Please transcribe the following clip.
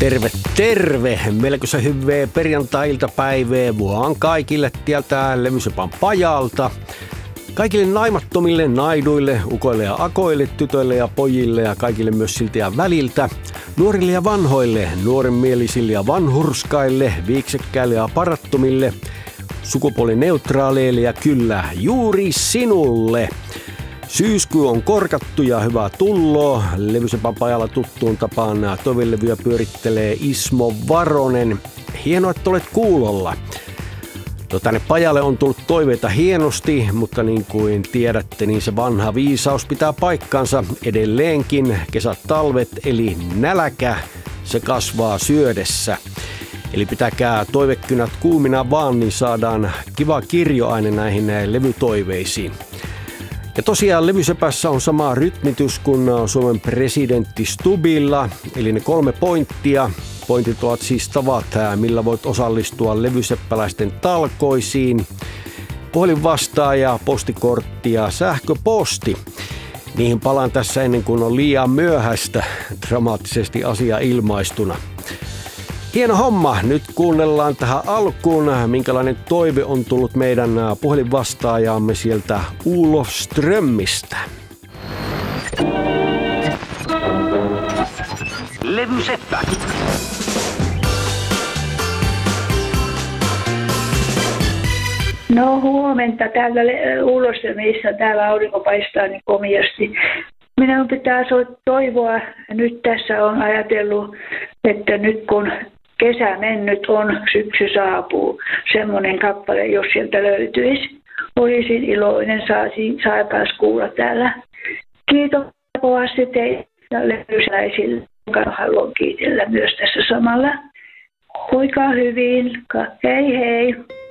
Terve, terve! Melkoisen hyvää perjantai-iltapäivää vaan kaikille tieltä Levysepän pajalta. Kaikille naimattomille naiduille, ukoille ja akoille, tytöille ja pojille ja kaikille myös siltä ja väliltä. Nuorille ja vanhoille, nuorenmielisille ja vanhurskaille, viiksekkäille ja parattomille, sukupuolineutraaleille ja kyllä juuri sinulle. Syyskuu on korkattu ja hyvää tulloa. Levysepän pajalla tuttuun tapaan toivellevyä pyörittelee Ismo Varonen. Hienoa, että olet kuulolla. Tänne pajalle on tullut toiveita hienosti, mutta niin kuin tiedätte, niin se vanha viisaus pitää paikkansa edelleenkin. Kesät, talvet eli nälkä, se kasvaa syödessä. Eli pitäkää toivekynät kuumina vaan, niin saadaan kiva kirjoaine näihin levytoiveisiin. Ja tosiaan Levysepässä on sama rytmitys kuin Suomen presidentti Stubbilla, eli ne 3 pointtia. Pointit ovat siis tavat, millä voit osallistua levyseppäläisten talkoisiin. Puhelinvastaaja, postikortti ja sähköposti. Niihin palaan tässä ennen kuin on liian myöhäistä, dramaattisesti asia ilmaistuna. Hieno homma. Nyt kuunnellaan tähän alkuun, minkälainen toive on tullut meidän puhelinvastaajaamme sieltä Olofströmistä. Levyseppä. No huomenta täällä Olofströmissä. Täällä aurinko paistaa niin komiasti. Minun pitää toivoa, nyt tässä on ajatellut, että nyt kun kesä mennyt on, syksy saapuu, semmoinen kappale, jos sieltä löytyisi. Olisin iloinen, saapas kuulla täällä. Kiitos kovasti teille levysäisille, jonka haluan kiitellä myös tässä samalla. Hoikaa hyvin. Hei hei.